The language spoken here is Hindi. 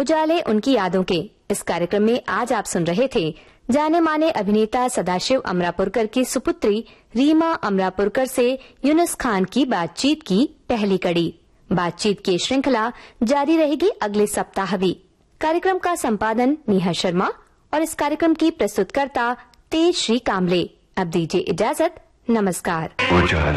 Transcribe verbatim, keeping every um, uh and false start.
उजाले उनकी यादों के इस कार्यक्रम में आज आप सुन रहे थे जाने माने अभिनेता सदाशिव अमरापुरकर की सुपुत्री रीमा अमरापुरकर से यूनुस खान की बातचीत की पहली कड़ी। बातचीत की श्रृंखला जारी रहेगी अगले सप्ताह भी। कार्यक्रम का संपादन नेहा शर्मा और इस कार्यक्रम की प्रस्तुतकर्ता तेज श्री कामले। अब दीजिए इजाजत, नमस्कार।